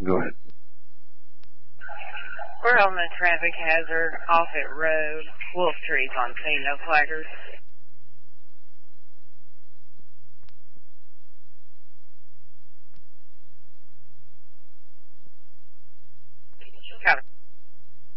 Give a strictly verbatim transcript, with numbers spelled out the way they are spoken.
Go ahead. We're on the traffic hazard, Offit Road, Wolf Trees on scene, no flaggers.